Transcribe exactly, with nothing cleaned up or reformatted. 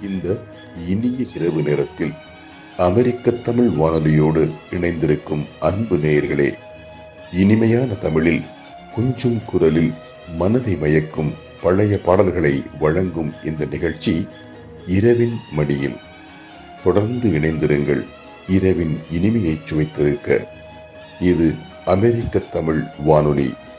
இந்த இனிய இரவு நேரத்தில் அமெரிக்க தமிழ் வானொலியோடு இணைந்திருக்கும் அன்பு நேயர்களே, இனிமையான தமிழில் கொஞ்சம் குரலில் மனதை மயக்கும் பழைய பாடல்களை வழங்கும் இந்த நிகழ்ச்சி இரவின் மடியில். தொடர்ந்து இணைந்திருங்கள். இரவின் இனிமையை சுவைத்திருக்க இது அமெரிக்க தமிழ் வானொலி.